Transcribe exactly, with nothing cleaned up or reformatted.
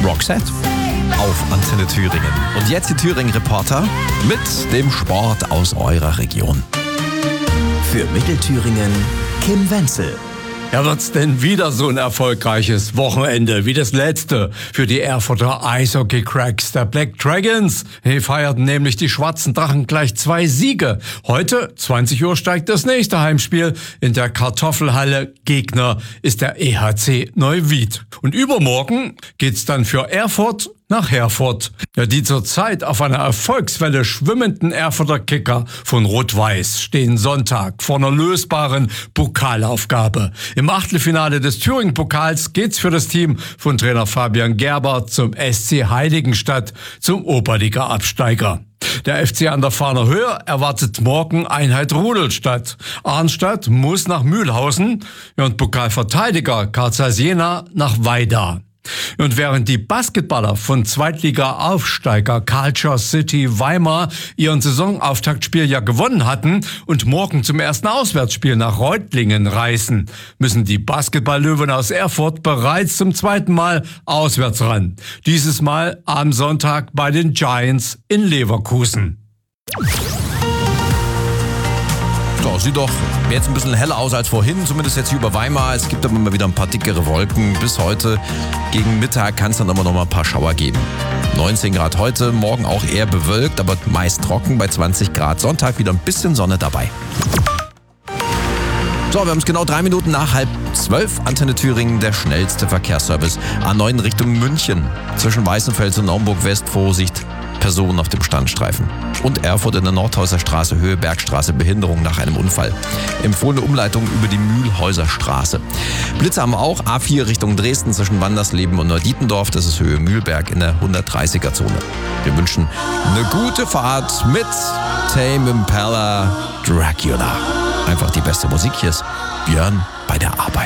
Roxette auf Antenne Thüringen. Und jetzt die Thüringen-Reporter mit dem Sport aus eurer Region. Für Mittelthüringen Kim Wenzel. Ja, wird's denn wieder so ein erfolgreiches Wochenende wie das letzte für die Erfurter Eishockey-Cracks der Black Dragons? Die feierten nämlich die Schwarzen Drachen gleich zwei Siege. Heute, zwanzig Uhr, steigt das nächste Heimspiel in der Kartoffelhalle. Gegner ist der E H C Neuwied. Und übermorgen geht's dann für Erfurt nach Herford. Ja, die zurzeit auf einer Erfolgswelle schwimmenden Erfurter Kicker von Rot-Weiß stehen Sonntag vor einer lösbaren Pokalaufgabe. Im Achtelfinale des Thüringen-Pokals geht's für das Team von Trainer Fabian Gerber zum S C Heiligenstadt, zum Oberliga-Absteiger. Der F C an der Fahner Höhe erwartet morgen Einheit Rudolstadt. Arnstadt muss nach Mühlhausen und Pokalverteidiger Carl Zeiss Jena nach Weida. Und während die Basketballer von Zweitliga-Aufsteiger Culture City Weimar ihren Saisonauftaktspiel ja gewonnen hatten und morgen zum ersten Auswärtsspiel nach Reutlingen reisen, müssen die Basketball-Löwen aus Erfurt bereits zum zweiten Mal auswärts ran. Dieses Mal am Sonntag bei den Giants in Leverkusen. So, sieht doch jetzt ein bisschen heller aus als vorhin, zumindest jetzt hier über Weimar. Es gibt aber immer wieder ein paar dickere Wolken. Bis heute gegen Mittag kann es dann immer noch mal ein paar Schauer geben. neunzehn Grad heute, morgen auch eher bewölkt, aber meist trocken bei zwanzig Grad. Sonntag wieder ein bisschen Sonne dabei. So, wir haben es genau drei Minuten nach halb zwölf. Antenne Thüringen, der schnellste Verkehrsservice. A neun Richtung München. Zwischen Weißenfels und Naumburg West, Vorsicht, Personen auf dem Standstreifen. Und Erfurt in der Nordhäuser Straße, Höhe Bergstraße, Behinderung nach einem Unfall. Empfohlene Umleitung über die Mühlhäuser Straße. Blitze haben wir auch. A vier Richtung Dresden zwischen Wandersleben und Neudietendorf. Das ist Höhe Mühlberg in der hundertdreißiger Zone. Wir wünschen eine gute Fahrt mit Tame Impala Dracula. Einfach die beste Musik. Hier ist Björn bei der Arbeit.